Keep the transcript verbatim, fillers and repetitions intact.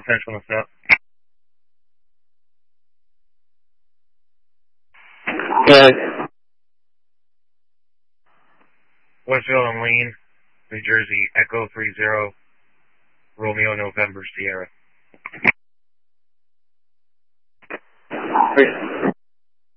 Central and South. Good. Westville and Lane, New Jersey, Echo three zero, Romeo November Sierra. Three.